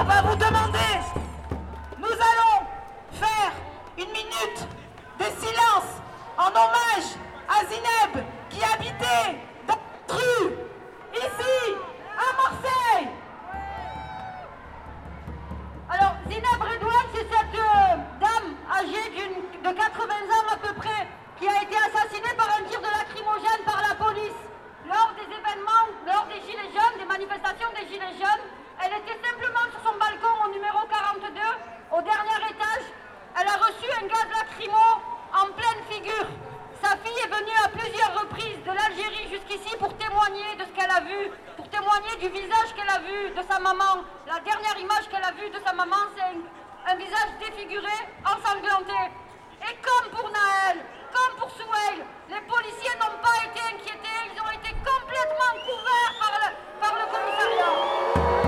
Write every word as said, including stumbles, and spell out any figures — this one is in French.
on va vous demander, nous allons faire une minute de silence en hommage à Zineb qui habitait dans cette rue, ici, à Marseille. Alors, Zineb Redouane, c'est cette euh, dame âgée d'une- de quatre-vingts ans à peu près, qui a été assassinée par un tir de lacrymogène par la police. Lors des événements, lors des Gilets jaunes, des manifestations des Gilets jaunes, elle était simplement sur son balcon au numéro quarante-deux, au dernier étage. Elle a reçu un gaz lacrymo en pleine figure. Sa fille est venue à plusieurs reprises de l'Algérie jusqu'ici pour témoigner de ce qu'elle a vu, pour témoigner du visage qu'elle a vu de sa maman. La dernière image qu'elle a vue de sa maman, c'est un, un visage défiguré, ensanglanté. Et comme pour Naël, comme pour Souheil, les policiers n'ont pas été inquiétés, ils ont été complètement couverts par le, par le commissariat.